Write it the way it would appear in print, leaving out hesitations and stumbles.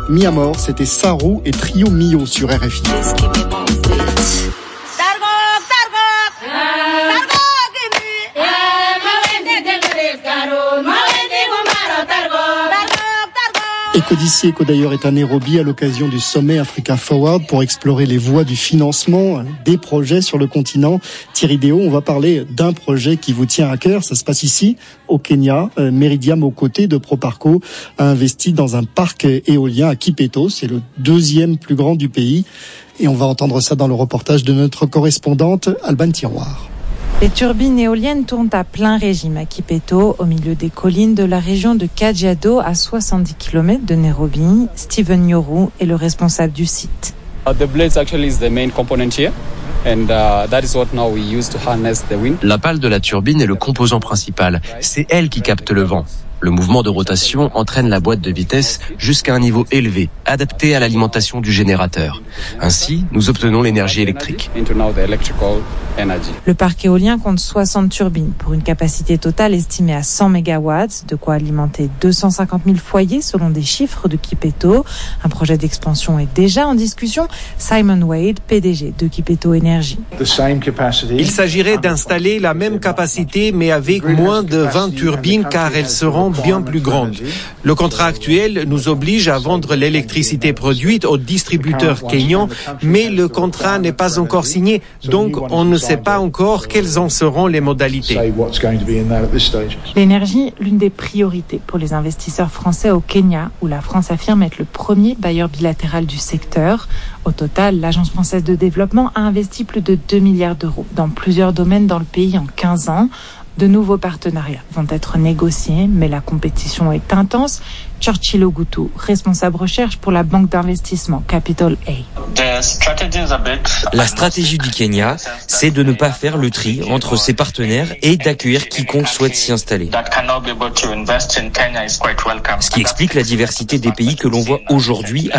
mis à mort. C'était Sarou et Trio Mio sur RFI. Eco d'ici, Eco d'ailleurs est à Nairobi à l'occasion du sommet Africa Forward pour explorer les voies du financement des projets sur le continent. Thierry Déo, on va parler d'un projet qui vous tient à cœur. Ça se passe ici, au Kenya. Meridiam, aux côtés de Proparco, a investi dans un parc éolien à Kipeto. C'est le deuxième plus grand du pays. Et on va entendre ça dans le reportage de notre correspondante, Alban Tiroir. Les turbines éoliennes tournent à plein régime à Kipeto, au milieu des collines de la région de Kajiado, à 70 km de Nairobi. Steven Nyoru est le responsable du site. La pale de la turbine est le composant principal. C'est elle qui capte le vent. Le mouvement de rotation entraîne la boîte de vitesse jusqu'à un niveau élevé, adapté à l'alimentation du générateur. Ainsi, nous obtenons l'énergie électrique. Le parc éolien compte 60 turbines pour une capacité totale estimée à 100 MW, de quoi alimenter 250 000 foyers selon des chiffres de Kipeto. Un projet d'expansion est déjà en discussion. Simon Wade, PDG de Kipeto Energy. Il s'agirait d'installer la même capacité mais avec moins de 20 turbines car elles seront bien plus grandes. Le contrat actuel nous oblige à vendre l'électricité produite aux distributeurs kenyans, mais le contrat n'est pas encore signé, donc on ne sait pas encore quelles en seront les modalités. L'énergie, l'une des priorités pour les investisseurs français au Kenya, où la France affirme être le premier bailleur bilatéral du secteur. Au total, l'Agence française de développement a investi plus de 2 milliards d'euros dans plusieurs domaines dans le pays en 15 ans. De nouveaux partenariats vont être négociés, mais la compétition est intense. Churchill Ogutu, responsable recherche pour la banque d'investissement Capital A. La stratégie du Kenya, c'est de ne pas faire le tri entre ses partenaires et d'accueillir quiconque souhaite s'y installer. Ce qui explique la diversité des pays que l'on voit aujourd'hui